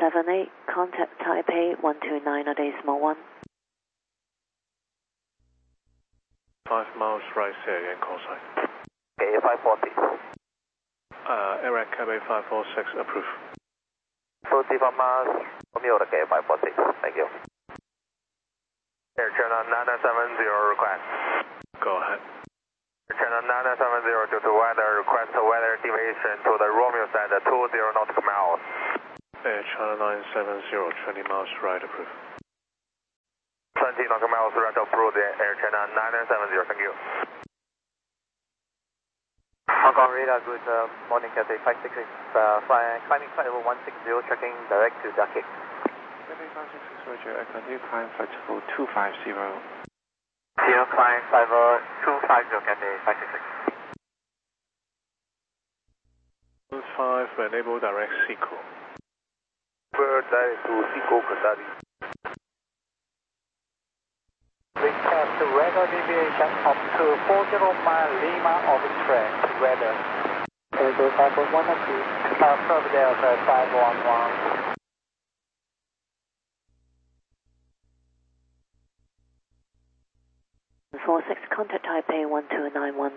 78, contact Taipei 129 at Decimal 1. 5 miles right, say again, call sign. Okay, 540. Eric Cabin 546, approve. 40 from Romeo, okay, 540. Thank you. Air Channel 970 request. Go ahead. Air Channel 970 due to weather, request weather deviation to the Romeo side 20 nautical miles. Air Channel 970, 20 miles right, approve. 20 nautical miles right, approved. Air Channel 970, thank you. Hong Kong radar, good morning, Cathay 566. Climbing flight level 160, tracking direct to Duckett. Cathay 566, Roger, I continue climb flight level 250. Zero, climb level 250, Cathay 566. Cruise 5, enable direct SECO. Direct to SECO, Kasadi. Request weather deviation up to 40 mile Lima orbit track weather. Delta 511 at 2. Approve Delta 511. 46, contact Taipei 1291.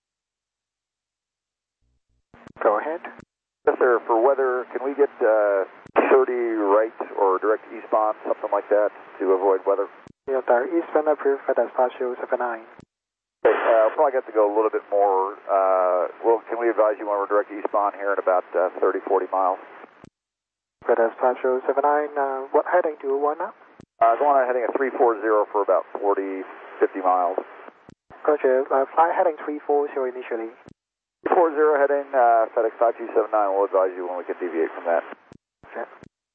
Go ahead. Yes, sir. For weather, can we get 30 right or direct eastbound, something like that, to avoid weather? Delta eastbound approved for the Spatial 79. Okay, we'll probably have to go a little bit more. Can we advise you when we're direct eastbound here at about 30, 40 miles? For the Spatial 79, what heading do you want now? Go on heading at 340 for about 40, 50 miles. Roger, fly heading 340 initially. 340 heading FedEx 5279. We'll advise you when we can deviate from that. Okay.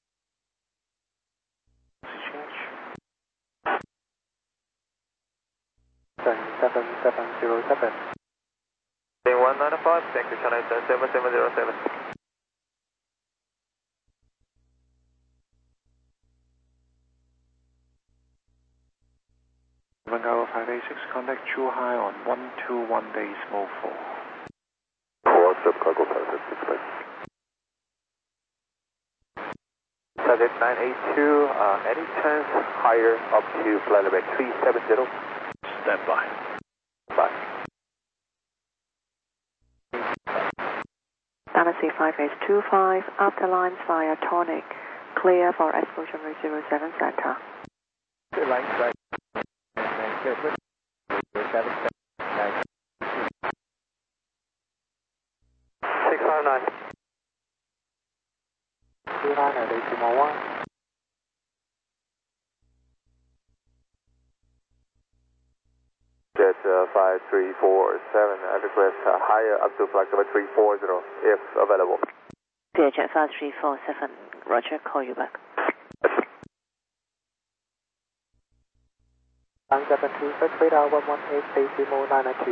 7707. 195, thank you, Channel 7707. Vanguard 586, contact Zhuhai on 121 Decimal 4. What's up, cargo 556? Target 982, any chance higher up to flight level 370? Stand by. Bye. Galaxy 5825, after lines via Tonic, clear for explosion 07 center. Line right. 659. 29 at Decimal 1. Jet 5347, I request higher up to flight level 340 if available. Jet 5347, Roger, call you back. 972, first radar 118, Decimal 992.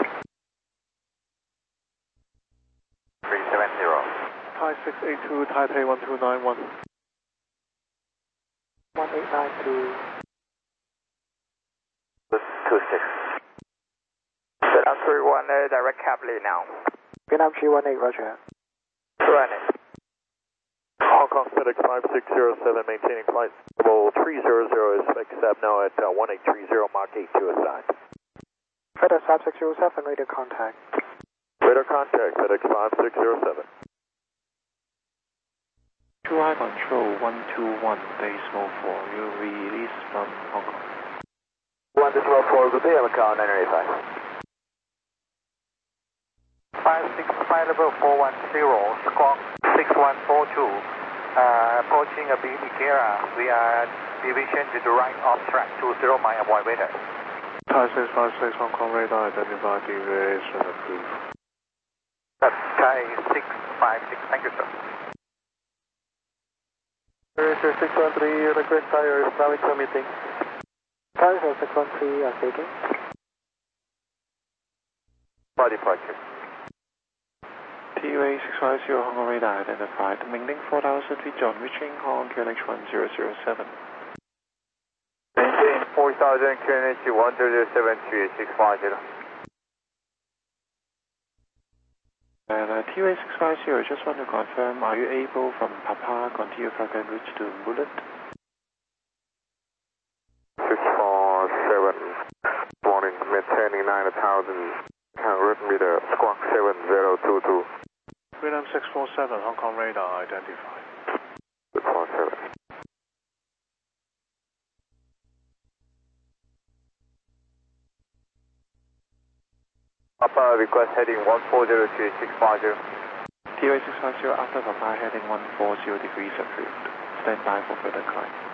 370. Thai 682, Taipei 1291. 1892. 26. Vietnam 318, direct cab lead now. Vietnam 318, Roger. 218. Hong Kong FedEx 5607, maintaining flight level 300 is accept now at 1830, Mach 8 to aside. FedEx 5607, radar contact. Radar contact, FedEx 5607. Zhuhai Control 121 Decimal 4, you release from Hong Kong. 1 to 12 good day, Macau 985. 565 level 410, squawk 6142. Approaching a Bigera, we are division to the right off track 20 mile, avoid radar. Thai 656 Hong Kong radar, identify deviation approved. That's Thai 656, thank you, sir. Sir 613, request tire is now committing. Tire 613, taking. For departure. TUA 650 Hong Kong radar identified. Mingling 4000 feet John reaching Hong Kong QNH 1007. Maintain 4000 QNH 1007 650. And TWA 650, just want to confirm, are you able from Papa continue Falcon Ridge to Bullet? 647, morning, maintaining 9,100 meter, squawk 7022. William 647, Hong Kong radar identified. 647. Papa request heading 1403-650. TWA 650 after Papa heading 140 degrees approved. Stand by for further climb.